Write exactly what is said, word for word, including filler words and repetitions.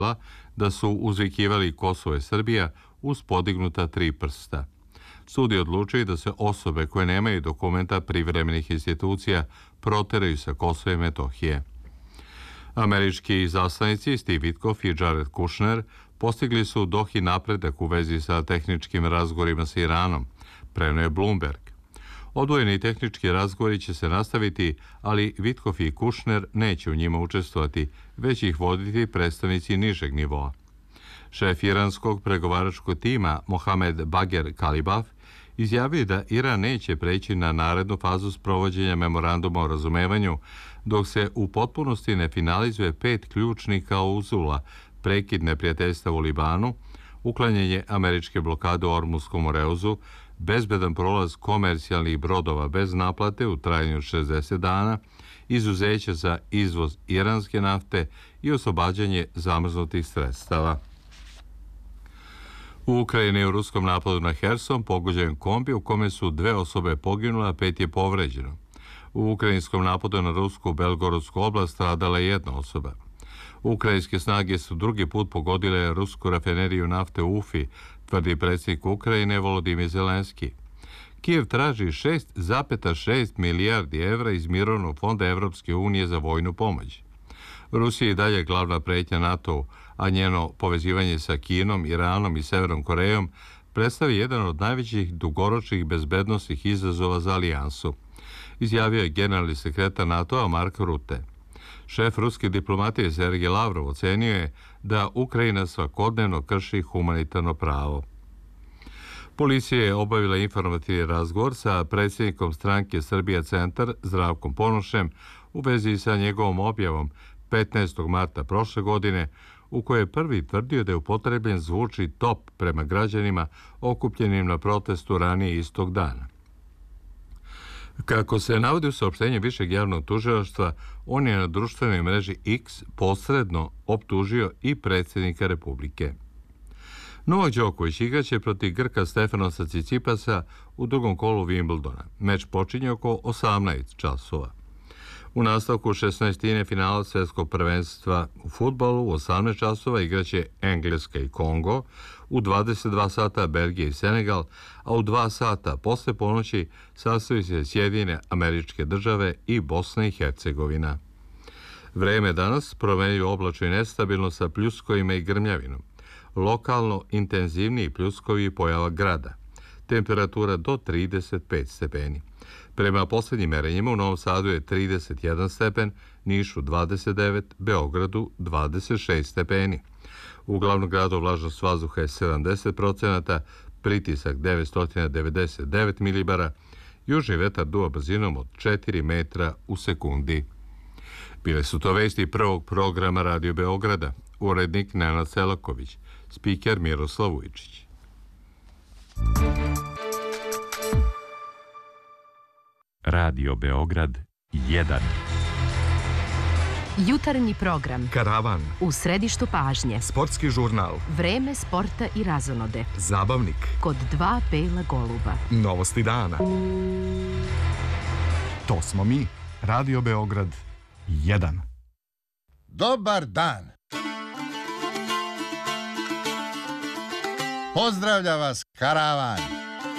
da su uzvikivali Kosovo je Srbija uz podignuta tri prsta. Sud je odlučio da se osobe koje nemaju dokumenta privremenih institucija proteraju sa Kosova i Metohije. Američki izaslanici Steve Witkoff i Jared Kushner postigli su u Dohi napredak u vezi sa tehničkim razgovorima sa Iranom, preneo je Bloomberg. Odvojeni tehnički razgovori će se nastaviti, ali Witkoff i Kushner neće u njima učestvovati, već ih voditi predstavnici nižeg nivoa. Šef iranskog pregovaračkog tima Mohamed Bager Kalibaf izjavio da Iran neće preći na narednu fazu sprovođenja memoranduma o razumevanju, dok se u potpunosti ne finalizuje pet ključnih klauzula: prekid neprijateljstva u Libanu, uklanjanje američke blokade u Ormutskom moreuzu, bezbedan prolaz komercijalnih brodova bez naplate u trajanju od šezdeset dana, izuzeće za izvoz iranske nafte i oslobađanje zamrznutih sredstava. U Ukrajini u ruskom napadu na Herson pogođen kombi u kome su dve osobe poginule, a pet je povređeno. U ukrajinskom napadu na rusku Belgorodsku oblast stradala je jedna osoba. Ukrajinske snage su drugi put pogodile rusku rafineriju nafte u Ufi, tvrdi predsjednik Ukrajine Volodimir Zelenski. Kijev traži šest zarez šest milijardi evra iz mirovnog fonda Evropske unije za vojnu pomoć. Rusija je i dalje glavna pretnja NATO-u, a njeno povezivanje sa Kinom, Iranom i Severnom Korejom predstavlja jedan od najvećih dugoročnih bezbednosnih izazova za alijansu, izjavio je generalni sekretar NATO-a Mark Rutte. Šef ruske diplomatije Sergej Lavrov ocenio je da Ukrajina svakodnevno krši humanitarno pravo. Policija je obavila informativni razgovor sa predsjednikom stranke Srbija centar Zdravkom Ponošem u vezi sa njegovom objavom petnaestog marta prošle godine, u kojoj je prvi tvrdio da je upotrebljen zvučni top prema građanima okupljenim na protestu ranije istog dana. Kako se navodi u saopštenju Višeg javnog tužilaštva, on je na društvenoj mreži X posredno optužio i predsjednika Republike. Novak Đoković igraće protiv Grka Stefanosa Cicipasa u drugom kolu Wimbledona. Meč počinje oko osamnaest časova. U nastavku šesnaestine finala svjetskog prvenstva u fudbalu u osamnaest časova igraće Engleska i Kongo, u dvadeset dva sata Belgija i Senegal, a u dva sata posle ponoći sastoji se Sjedinjene Američke Države i Bosna i Hercegovina. Vreme danas promenljivo oblačno i nestabilno sa pljuskovima i grmljavinom. Lokalno intenzivniji pljuskovi pojava grada. Temperatura do trideset pet stepeni. Prema posljednjim merenjima u Novom Sadu je trideset jedan stepen, Nišu dvadeset devet, Beogradu dvadeset šest stepeni. U glavnom gradu vlažnost vazduha je sedamdeset procenata, pritisak devetsto devedeset devet milibara, južni vetar duva brzinom od četiri metra u sekundi. Bile su to vesti prvog programa Radio Beograda, urednik Nenad Selaković, spiker Miroslav Vujčić. Radio Beograd jedan. Jutarnji program. Karavan. U središtu pažnje. Sportski žurnal. Vreme sporta i razonode. Zabavnik. Kod dva bela goluba. Novosti dana. To smo mi. Radio Beograd jedan. Dobar dan. Pozdravlja vas Karavan.